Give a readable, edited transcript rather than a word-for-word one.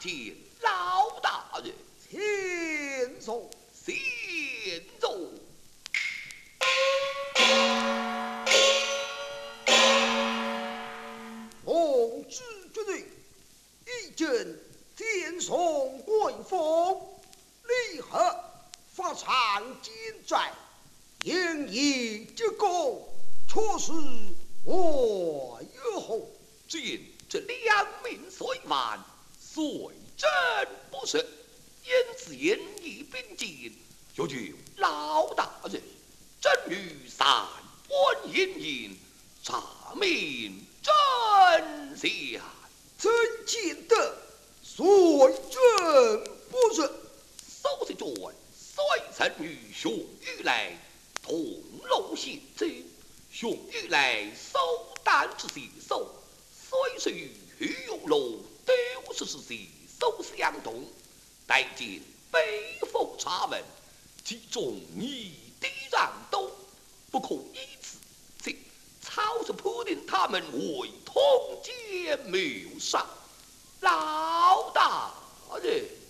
见老大人， 请坐。 先坐。 奉旨决定，一见天送贵风，立刻发长金寨，应以之功，确实我有后。 见这两名虽完，虽真不是，因此言义并进，要求老大人真于三官阴阴，查明真相。 曾见得随朕不是。 苏世俊虽曾与熊玉来同楼行走，熊玉来首单之携手，虽是与徐永楼都是携手相同，待见北风查问，其中一地让斗，不可以此。这曹氏判定他们为通奸谋杀，老大人。